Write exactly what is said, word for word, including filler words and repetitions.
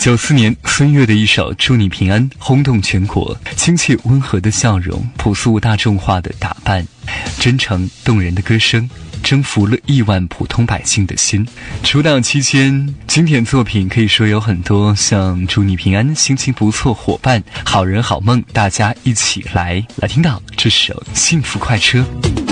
九四年孙悦的一首《祝你平安》轰动全国，亲切温和的笑容，朴素大众化的打扮，真诚动人的歌声，征服了亿万普通百姓的心。出道期间，经典作品可以说有很多，像《祝你平安》、心情不错、伙伴、好人好梦、大家一起来。来听到这首《幸福快车》。